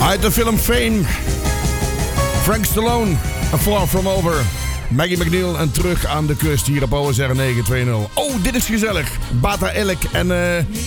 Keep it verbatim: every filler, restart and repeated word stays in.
Uit de film Fame. Frank Stallone. A Far From Over. Maggie McNeil en terug aan de kust hier op O S R negen twee nul. Oh, dit is gezellig. Bata Elk en... Uh,